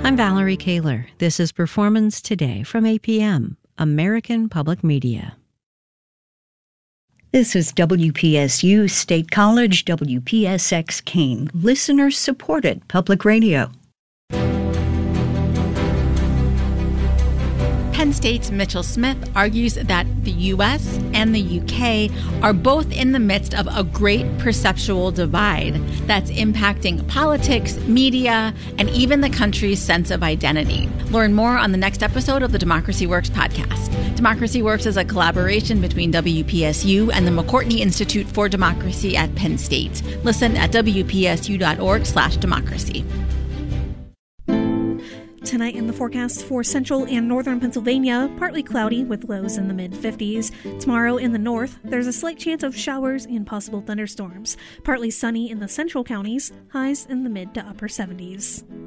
I'm Valerie Kaler. This is Performance Today from APM, American Public Media. This is WPSU State College, WPSX Keene, listener-supported public radio. Penn State's Mitchell Smith argues that the U.S. and the UK are both in the midst of a great perceptual divide that's impacting politics, media, and even the country's sense of identity. Learn more on the next episode of the Democracy Works podcast. Democracy Works is a collaboration between WPSU and the McCourtney Institute for Democracy at Penn State. Listen at wpsu.org/democracy. Tonight in the forecast for central and northern Pennsylvania, partly cloudy with lows in the mid-50s. Tomorrow in the north, there's a slight chance of showers and possible thunderstorms. Partly sunny in the central counties, highs in the mid to upper 70s.